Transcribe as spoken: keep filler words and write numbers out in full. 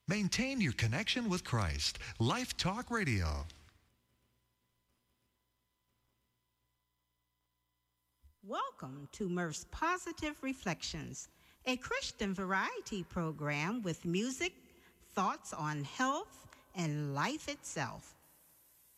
Maintain your connection with Christ. Life Talk Radio. Welcome to Murph's Positive Reflections, a Christian variety program with music, thoughts on health, and life itself.